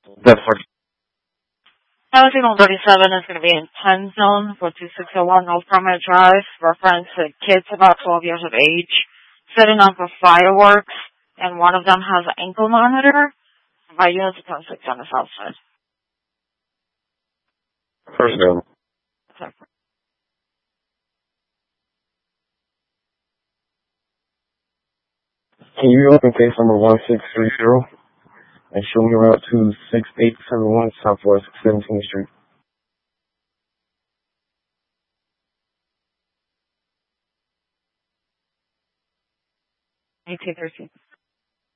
That's for Housing 137 is going to be in 10 zone for 2601 North Promenade Drive. Reference to kids about 12 years of age setting up for fireworks, and one of them has an ankle monitor. My units are 6 on the south side. first down. Okay. Can you open case number 1630 and show me route to 6871 Southwest 17th Street? 1813.